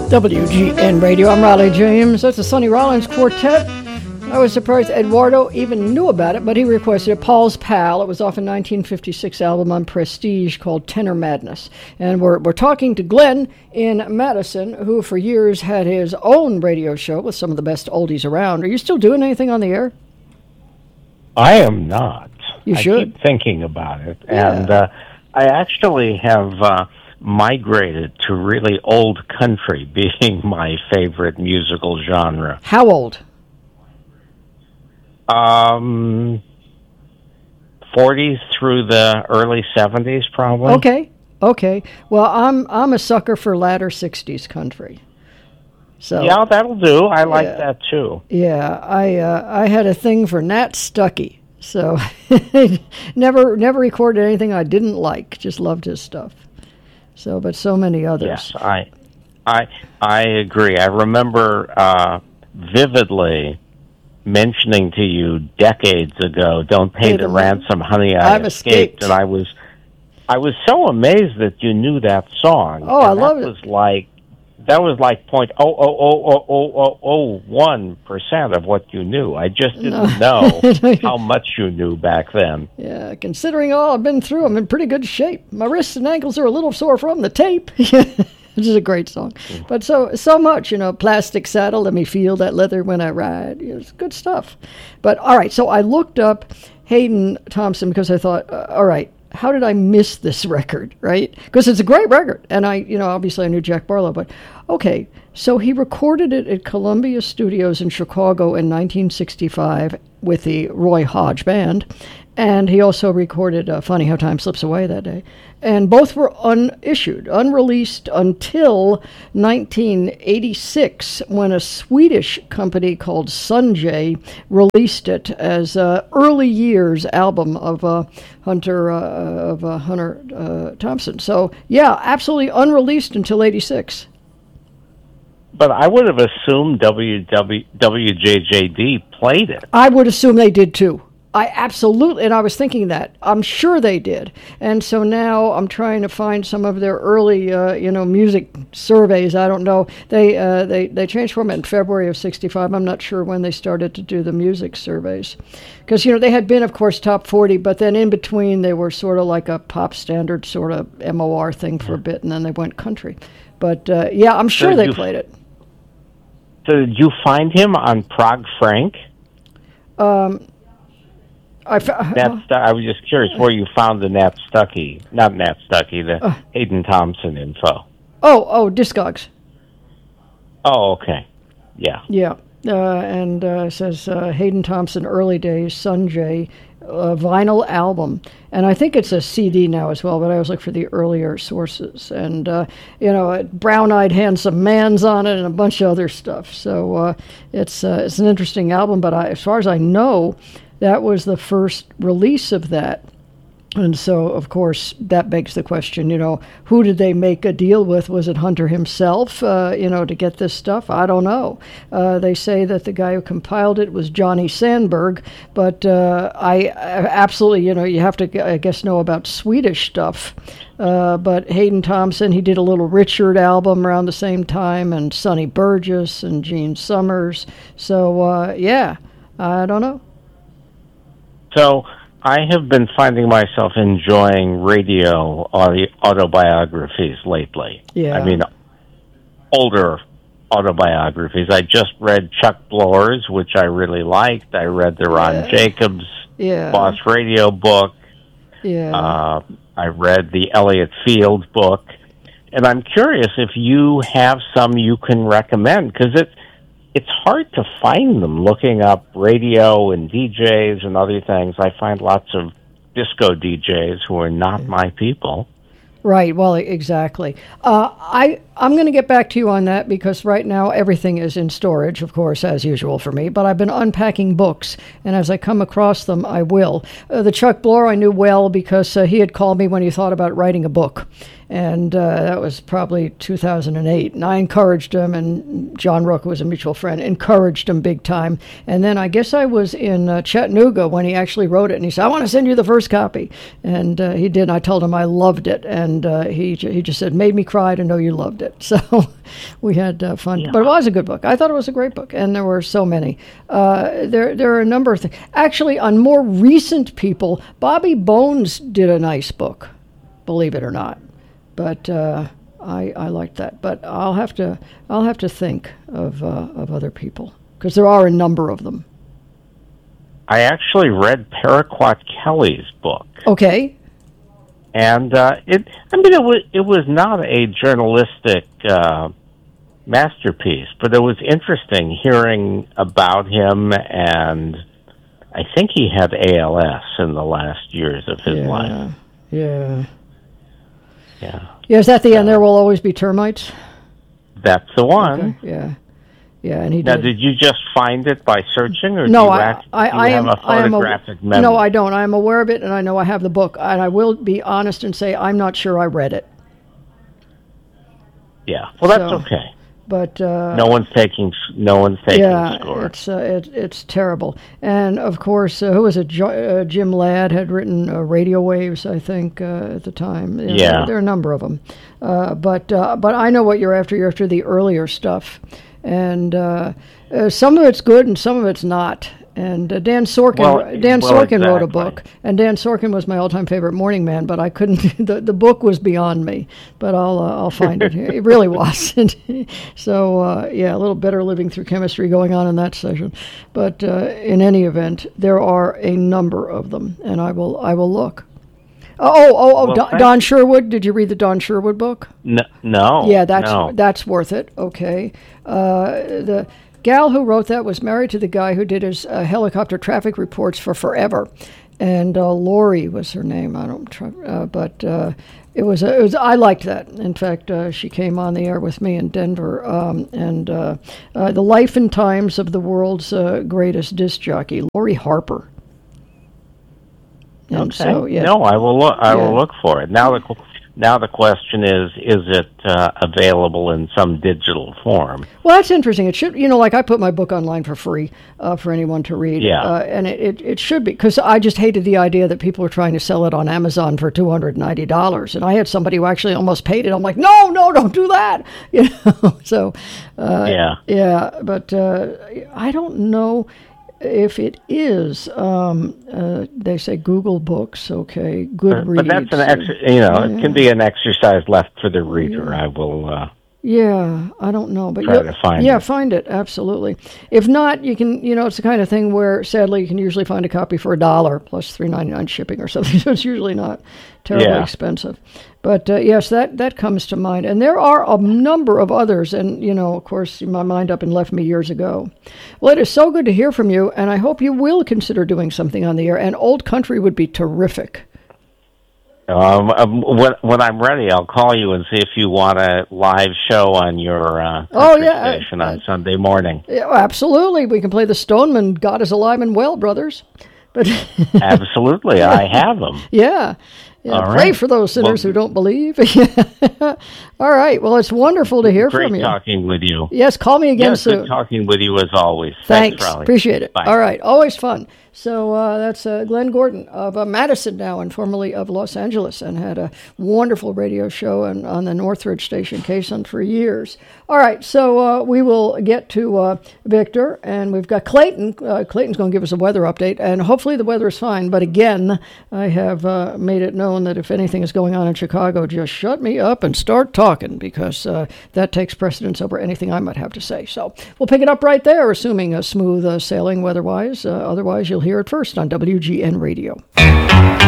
WGN Radio. I'm Riley James. That's the Sonny Rollins Quartet. I was surprised Eduardo even knew about it, but he requested it. Paul's Pal. It was off a 1956 album on Prestige called Tenor Madness. And we're talking to Glenn in Madison, who for years had his own radio show with some of the best oldies around. Are you still doing anything on the air? I am not. You should. I keep thinking about it. Yeah. And I actually have migrated to really old country being my favorite musical genre. How old? 40s through the early 70s, probably. Okay. Well, I'm a sucker for latter 60s country. So yeah, that'll do. I like that too. Yeah, I had a thing for Nat Stuckey. So never recorded anything I didn't like. Just loved his stuff. So, but so many others. Yes, I agree. I remember vividly mentioning to you decades ago, "Don't pay the ransom, honey, I've escaped." And I was so amazed that you knew that song. Oh, I love it. That was like 0.00001% of what you knew. I just didn't know how much you knew back then. Yeah, considering all I've been through, I'm in pretty good shape. My wrists and ankles are a little sore from the tape. Which is a great song. But so much, Plastic Saddle, let me feel that leather when I ride. It's good stuff. But, all right, so I looked up Hayden Thompson because I thought, all right, how did I miss this record, right? Because it's a great record. And obviously I knew Jack Barlow, but okay. So he recorded it at Columbia Studios in Chicago in 1965 with the Roy Hodge Band. And he also recorded Funny How Time Slips Away that day. And both were unissued, unreleased until 1986, when a Swedish company called Sunjay released it as an early years album of Hunter Thompson. So, yeah, absolutely unreleased until 86. But I would have assumed WJJD played it. I would assume they did, too. And I was thinking that. I'm sure they did. And so now I'm trying to find some of their early, music surveys. I don't know. They changed format in February of 65. I'm not sure when they started to do the music surveys. Because, they had been, of course, top 40, but then in between they were sort of like a pop standard sort of MOR thing for a bit, and then they went country. But, I'm sure they played it. So did you find him on Prague Frank? I was just curious where you found the the Hayden Thompson info. Discogs. Oh, okay. Yeah. Yeah. And it says Hayden Thompson, early days, Sunjay, vinyl album. And I think it's a CD now as well, but I always look for the earlier sources. And, Brown-Eyed Handsome Man's on it and a bunch of other stuff. So it's an interesting album, but as far as I know, that was the first release of that. And so, of course, that begs the question, who did they make a deal with? Was it Hunter himself, to get this stuff? I don't know. They say that the guy who compiled it was Johnny Sandberg, but I absolutely, you have to, I guess, know about Swedish stuff. But Hayden Thompson, he did a Little Richard album around the same time, and Sonny Burgess and Gene Summers. So, I don't know. So I have been finding myself enjoying radio autobiographies lately. Yeah. I mean, older autobiographies. I just read Chuck Blor's, which I really liked. I read the Ron Jacobs Boss Radio book. Yeah. I read the Elliott Field book. And I'm curious if you have some you can recommend, because it's hard to find them looking up radio and DJs and other things. I find lots of disco DJs who are not my people. Right, well, exactly. I'm going to get back to you on that because right now everything is in storage, of course, as usual for me, but I've been unpacking books, and as I come across them, I will. The Chuck Blore I knew well because he had called me when he thought about writing a book. and that was probably 2008. And I encouraged him, and John Rook was a mutual friend, encouraged him big time. And then I guess I was in Chattanooga when he actually wrote it, and he said, "I want to send you the first copy," and he did. And I told him I loved it, and he just said, "Made me cry to know you loved it." So we had fun, but it was a good book. I thought it was a great book, and there were so many. There are a number of things. Actually, on more recent people, Bobby Bones did a nice book, believe it or not. But I liked that. But I'll have to think of other people, because there are a number of them. I actually read Paraquat Kelly's book. Okay. And it was not a journalistic masterpiece, but it was interesting hearing about him, and I think he had ALS in the last years of his life. Yeah. Yeah. Yeah, is that the end? There will always be termites? That's the one. Okay. Yeah. Yeah, and he now, did. Did you just find it by searching, or no, do you have a photographic memory? No, I don't. I am aware of it, and I know I have the book. And I will be honest and say I'm not sure I read it. Yeah, well, that's okay. But no one's taking score. It's terrible. And of course, who was it? Jim Ladd had written Radio Waves, I think, at the time. Yeah, there are a number of them. But I know what you're after. You're after the earlier stuff. And some of it's good and some of it's not. And Dan Sorkin wrote a book, and Dan Sorkin was my all-time favorite morning man. But I couldn't. The book was beyond me. But I'll find it. It really was. So a little better living through chemistry going on in that session. But in any event, there are a number of them, and I will look. Don Sherwood. Did you read the Don Sherwood book? No. Yeah, that's worth it. Okay. The gal who wrote that was married to the guy who did his helicopter traffic reports for forever, and Lori was her name. I don't try, but it was. I liked that. In fact, she came on the air with me in Denver, and the life and times of the world's greatest disc jockey, Lori Harper. And okay. So, yeah. No, I will look. I will look for it. Now the question is it available in some digital form? Well, that's interesting. It should, like I put my book online for free for anyone to read. Yeah. And it should be, because I just hated the idea that people were trying to sell it on Amazon for $290. And I had somebody who actually almost paid it. I'm like, no, don't do that. So, yeah. But I don't know if it is. They say Google Books, okay, Goodreads. But that's it can be an exercise left for the reader. I will. I don't know, but try to find it. Yeah, find it, absolutely. If not, you can. It's the kind of thing where sadly you can usually find a copy for $1 plus $3.99 shipping or something. So it's usually not terribly expensive. But yes, that comes to mind. And there are a number of others. And, of course, my mind up and left me years ago. Well, it is so good to hear from you. And I hope you will consider doing something on the air. And Old Country would be terrific. When I'm ready, I'll call you and see if you want a live show on your station on Sunday morning. Yeah, absolutely. We can play the Stoneman, God is Alive and Well, brothers. But absolutely. I have them. Yeah. Yeah, pray for those sinners who don't believe. All right. Well, it's wonderful to hear from you. Great talking with you. Yes, call me again soon. Good talking with you as always. Thanks Raleigh. Appreciate it. Bye. All right. Always fun. So that's Glenn Gordon of Madison now, and formerly of Los Angeles, and had a wonderful radio show on the Northridge station, KSUN, for years. All right. So we will get to Victor, and we've got Clayton. Clayton's going to give us a weather update, and hopefully the weather is fine. But again, I have made it known that if anything is going on in Chicago, just shut me up and start talking, because that takes precedence over anything I might have to say. So we'll pick it up right there, assuming a smooth sailing weather-wise. Otherwise, you'll hear it first on WGN Radio.